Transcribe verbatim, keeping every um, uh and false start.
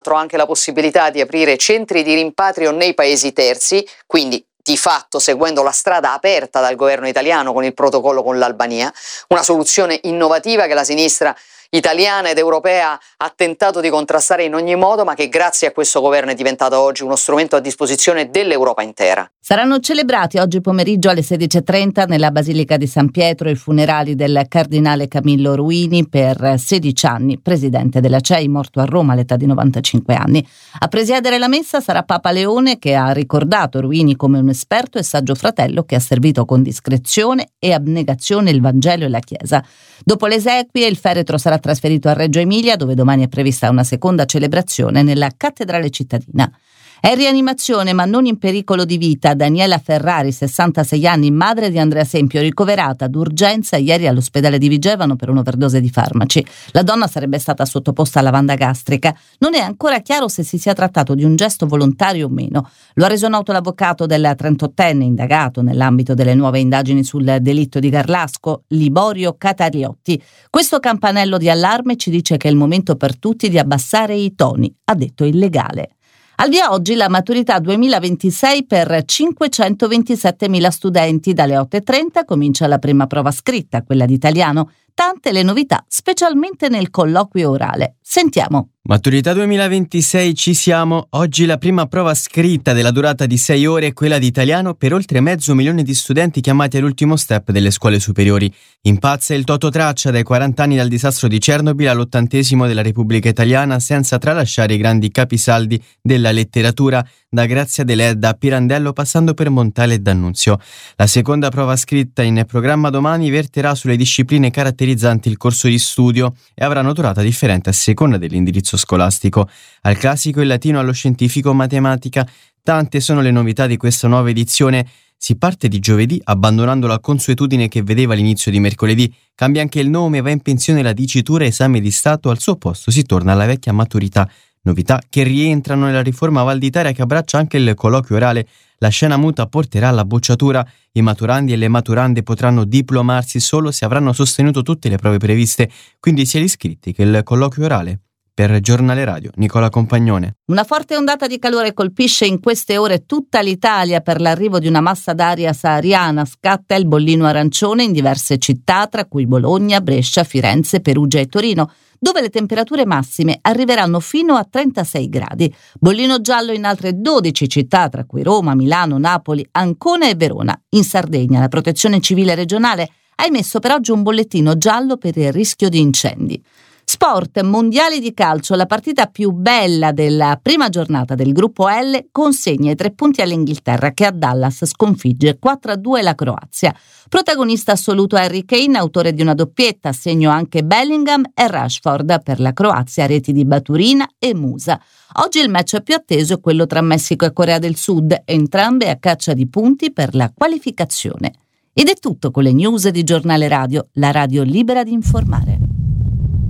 Anche la possibilità di aprire centri di rimpatrio nei paesi terzi, quindi di fatto seguendo la strada aperta dal governo italiano con il protocollo con l'Albania, una soluzione innovativa che la sinistra italiana ed europea ha tentato di contrastare in ogni modo, ma che grazie a questo governo è diventato oggi uno strumento a disposizione dell'Europa intera. Saranno celebrati oggi pomeriggio alle sedici e trenta nella Basilica di San Pietro i funerali del cardinale Camillo Ruini, per sedici anni presidente della C E I, morto a Roma all'età di novantacinque anni. A presiedere la messa sarà Papa Leone, che ha ricordato Ruini come un esperto e saggio fratello che ha servito con discrezione e abnegazione il Vangelo e la Chiesa. Dopo le esequie il feretro sarà trasferito a Reggio Emilia, dove domani è prevista una seconda celebrazione nella cattedrale cittadina. È in rianimazione ma non in pericolo di vita Daniela Ferrari, sessantasei anni, madre di Andrea Sempio, ricoverata d'urgenza ieri all'ospedale di Vigevano per un'overdose di farmaci. La donna sarebbe stata sottoposta a lavanda gastrica. Non è ancora chiaro se si sia trattato di un gesto volontario o meno. Lo ha reso noto l'avvocato del trentottenne indagato nell'ambito delle nuove indagini sul delitto di Garlasco, Liborio Catariotti. Questo campanello di allarme ci dice che è il momento per tutti di abbassare i toni, ha detto il legale. Al via oggi la maturità duemilaventisei per cinquecentoventisettemila studenti. Dalle otto e trenta comincia la prima prova scritta, quella di italiano. Tante le novità, specialmente nel colloquio orale. Sentiamo. Maturità duemilaventisei, ci siamo. Oggi la prima prova scritta della durata di sei ore è quella di italiano per oltre mezzo milione di studenti chiamati all'ultimo step delle scuole superiori. Impazza il Toto Traccia dai quaranta anni dal disastro di Chernobyl all'ottantesimo della Repubblica Italiana, senza tralasciare i grandi capisaldi della letteratura, da Grazia Deledda a Pirandello passando per Montale e D'Annunzio. La seconda prova scritta in programma domani verterà sulle discipline caratterizzanti il corso di studio e avranno durata differente a seconda dell'indirizzo scolastico. Al classico, il latino, allo scientifico, matematica. Tante sono le novità di questa nuova edizione. Si parte di giovedì abbandonando la consuetudine che vedeva l'inizio di mercoledì. Cambia anche il nome, va in pensione la dicitura esame di Stato, al suo posto si torna alla vecchia maturità. Novità che rientrano nella riforma valditaria che abbraccia anche il colloquio orale. La scena muta porterà alla bocciatura. I maturandi e le maturande potranno diplomarsi solo se avranno sostenuto tutte le prove previste, quindi sia gli iscritti che il colloquio orale. Per Giornale Radio, Nicola Compagnone. Una forte ondata di calore colpisce in queste ore tutta l'Italia per l'arrivo di una massa d'aria sahariana. Scatta il bollino arancione in diverse città, tra cui Bologna, Brescia, Firenze, Perugia e Torino, dove le temperature massime arriveranno fino a trentasei gradi. Bollino giallo in altre dodici città, tra cui Roma, Milano, Napoli, Ancona e Verona. In Sardegna la Protezione Civile regionale ha emesso per oggi un bollettino giallo per il rischio di incendi. Sport, mondiali di calcio, la partita più bella della prima giornata del gruppo L consegna i tre punti all'Inghilterra, che a Dallas sconfigge quattro a due la Croazia. Protagonista assoluto Harry Kane, autore di una doppietta, segno anche Bellingham e Rashford, per la Croazia reti di Baturina e Musa. Oggi il match più atteso è quello tra Messico e Corea del Sud, entrambe a caccia di punti per la qualificazione. Ed è tutto con le news di Giornale Radio, la radio libera di informare.